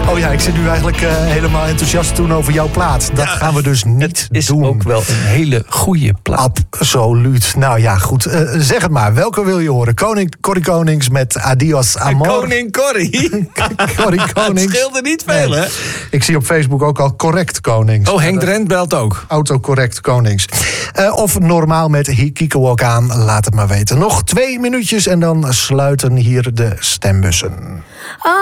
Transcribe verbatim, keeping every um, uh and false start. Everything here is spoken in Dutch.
Oh ja, ik zit nu eigenlijk uh, helemaal enthousiast toen over jouw plaat. Dat ja, gaan we dus niet het is doen. Ook wel een hele goede plaat. Absoluut. Nou ja, goed. Uh, zeg het maar. Welke wil je horen? Koning, Corrie Konings met Adios Amor. Koning Corrie. Corrie Konings. Het scheelde niet veel, hè? Ik zie op Facebook ook al Correct Konings. Oh, Henk Drent belt ook. Autocorrect Konings. Uh, of normaal met Kiekenwalk aan. Laat het maar weten. Nog twee minuutjes en dan sluiten hier de stembussen.